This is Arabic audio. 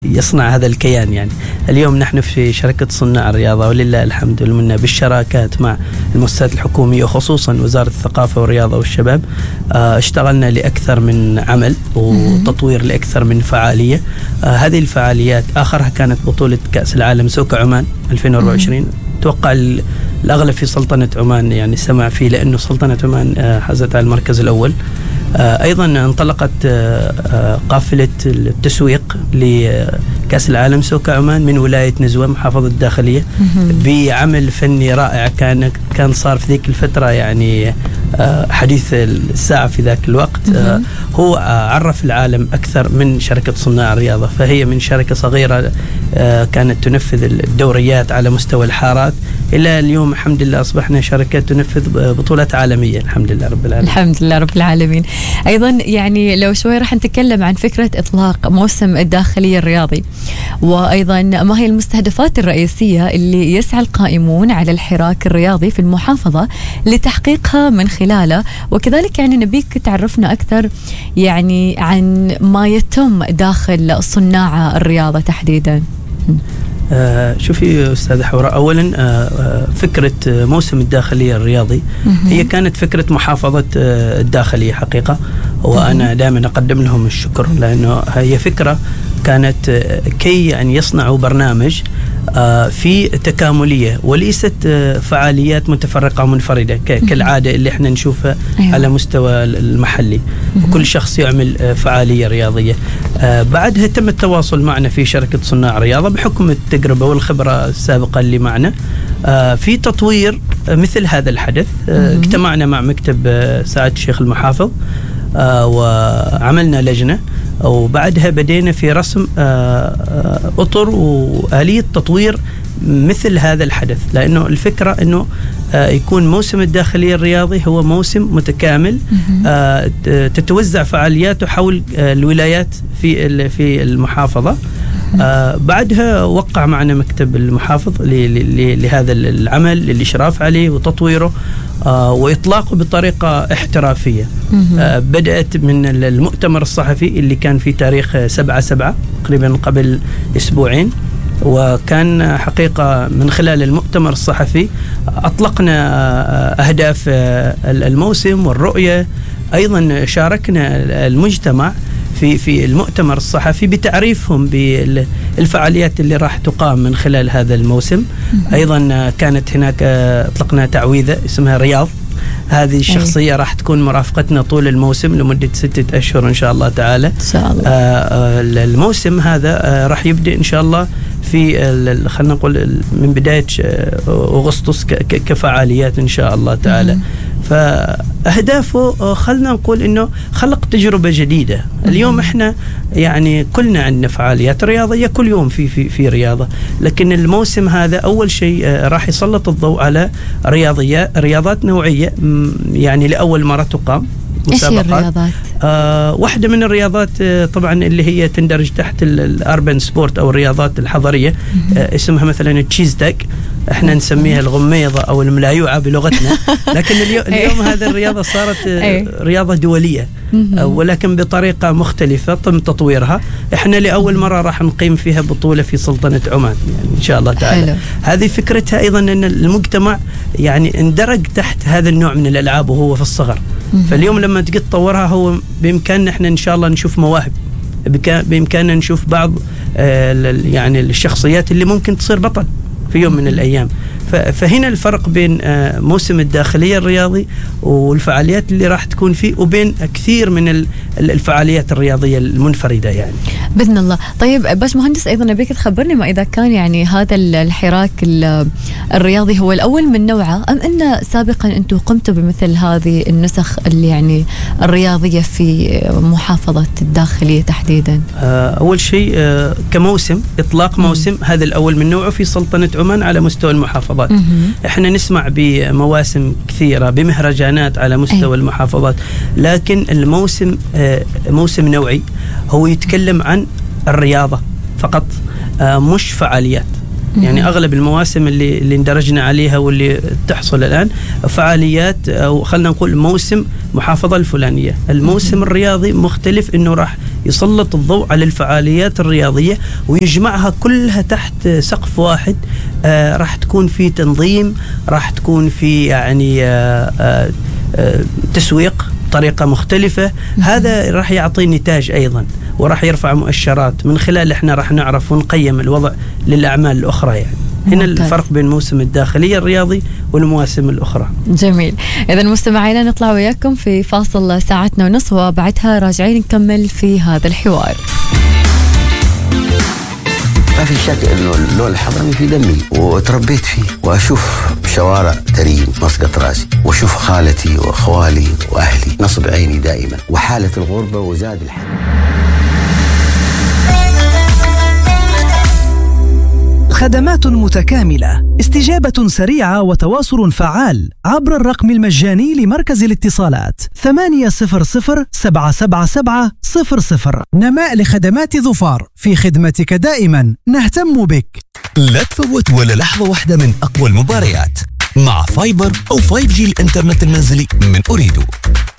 يصنع هذا الكيان. يعني اليوم نحن في شركة صناع الرياضة ولله الحمد والمنة بالشراكات مع المؤسسات الحكومية وخصوصا وزارة الثقافة والرياضة والشباب، اشتغلنا لأكثر من عمل وتطوير لأكثر من فعالية. هذه الفعاليات آخرها كانت بطولة كأس العالم سوكا عمان 2024. توقع الأغلب في سلطنة عمان يعني سمع فيه، لأنه سلطنة عمان حازت على المركز الأول. أيضا انطلقت قافلة التسويق لكأس العالم سوكا عمان من ولاية نزوة محافظة الداخلية بعمل فني رائع. كان صار في ذيك الفترة يعني حديث الساعة في ذاك الوقت. هو عرف العالم أكثر من شركة صناع الرياضة، فهي من شركة صغيرة كانت تنفذ الدوريات على مستوى الحارات إلى اليوم الحمد لله أصبحنا شركة تنفذ بطولات عالمية الحمد لله رب العالمين. الحمد لله رب العالمين. أيضا يعني لو شوي راح نتكلم عن فكرة إطلاق موسم الداخلية الرياضي، وأيضا ما هي المستهدفات الرئيسية اللي يسعى القائمون على الحراك الرياضي في المحافظة لتحقيقها من خلاله، وكذلك يعني نبيك تعرفنا أكثر يعني عن ما يتم داخل صناع الرياضة تحديدا. شوفي أستاذ حوراء، أولا فكرة موسم الداخلية الرياضي هي كانت فكرة محافظة الداخلية حقيقة، وأنا دائما أقدم لهم الشكر، لأنه هي فكرة كانت كي أن يصنعوا برنامج في تكاملية وليست فعاليات متفرقة ومنفردة كالعادة اللي احنا نشوفها على مستوى المحلي، وكل شخص يعمل فعالية رياضية. بعدها تم التواصل معنا في شركة صناع الرياضة بحكم التجربة والخبرة السابقة اللي معنا في تطوير مثل هذا الحدث. اجتمعنا مع مكتب سعادة الشيخ المحافظ وعملنا لجنة، وبعدها بدينا في رسم أطر وآلية تطوير مثل هذا الحدث، لأنه الفكرة أنه يكون موسم الداخلية الرياضي هو موسم متكامل تتوزع فعالياته حول الولايات في المحافظة. بعدها وقع معنا مكتب المحافظ لهذا العمل للإشراف عليه وتطويره وإطلاقه بطريقة احترافية. بدأت من المؤتمر الصحفي اللي كان في تاريخ 7/7 تقريبا قبل أسبوعين، وكان حقيقة من خلال المؤتمر الصحفي أطلقنا أهداف الموسم والرؤية. أيضا شاركنا المجتمع في المؤتمر الصحفي بتعريفهم بالفعاليات اللي راح تقام من خلال هذا الموسم. أيضا كانت هناك أطلقنا تعويذة اسمها رياض، هذه الشخصية راح تكون مرافقتنا طول الموسم لمدة 6 أشهر إن شاء الله تعالى. إن شاء الله. الموسم هذا راح يبدأ إن شاء الله في خلينا نقول من بداية أغسطس كفعاليات إن شاء الله تعالى. فأهدافه خلنا نقول إنه خلق تجربة جديدة. اليوم إحنا يعني كلنا عندنا فعاليات رياضية كل يوم في رياضة، لكن الموسم هذا أول شيء راح يسلط الضوء على رياضات نوعية يعني لأول مرة تقام مسابقات. إيش الرياضات؟ واحدة من الرياضات طبعا اللي هي تندرج تحت الأربن سبورت أو الرياضات الحضرية، اسمها مثلا التشيز تاج، احنا نسميها الغميضة أو الملايوعة بلغتنا، لكن اليوم هذه الرياضة صارت رياضة دولية ولكن بطريقة مختلفة تم تطويرها. احنا لأول مرة راح نقيم فيها بطولة في سلطنة عمان يعني إن شاء الله تعالى. حلو. هذه فكرتها أيضا أن المجتمع يعني اندرج تحت هذا النوع من الألعاب وهو في الصغر. فاليوم لما تجي تطورها هو بإمكاننا احنا إن شاء الله نشوف مواهب، بإمكاننا نشوف بعض يعني الشخصيات اللي ممكن تصير بطل في يوم من الأيام. فهنا الفرق بين موسم الداخلية الرياضي والفعاليات اللي راح تكون فيه وبين كثير من الفعاليات الرياضية المنفردة يعني بإذن الله. طيب باش مهندس، أيضا نبيك تخبرني ما إذا كان يعني هذا الحراك الرياضي هو الأول من نوعه، أم أن سابقا أنتم قمتوا بمثل هذه النسخ اللي يعني الرياضية في محافظة الداخلية تحديدا؟ أول شيء كموسم إطلاق موسم هذا الأول من نوعه في سلطنة عمان على مستوى المحافظات. احنا نسمع بمواسم كثيرة بمهرجانات على مستوى المحافظات، لكن الموسم موسم نوعي هو يتكلم عن الرياضة فقط، مش فعاليات. يعني أغلب المواسم اللي اندرجنا عليها واللي تحصل الآن فعاليات، أو خلنا نقول موسم محافظة الفلانية. الموسم الرياضي مختلف، إنه راح يسلط الضوء على الفعاليات الرياضية ويجمعها كلها تحت سقف واحد. راح تكون في تنظيم، راح تكون في يعني تسويق بطريقة مختلفة. هذا راح يعطي نتاج أيضا، وراح يرفع مؤشرات من خلال احنا راح نعرف ونقيم الوضع للأعمال الأخرى. يعني هنا الفرق بين موسم الداخلية الرياضي والمواسم الأخرى. جميل. إذا مستمعينا نطلع وياكم في فاصل ساعتنا ونصف، وبعدها راجعين نكمل في هذا الحوار. ما في شك انه اللون الحضرمي في دمي وتربيت فيه، واشوف شوارع تريم مسقط راسي، واشوف خالتي واخوالي واهلي نصب عيني دائما، وحالة الغربة وزاد الحزن. خدمات متكاملة، استجابة سريعة وتواصل فعال عبر الرقم المجاني لمركز الاتصالات 800-777-00. نماء لخدمات ظفار، في خدمتك دائما، نهتم بك. لا تفوت ولا لحظة واحدة من أقوى المباريات مع فايبر أو 5G الإنترنت المنزلي من أريدو.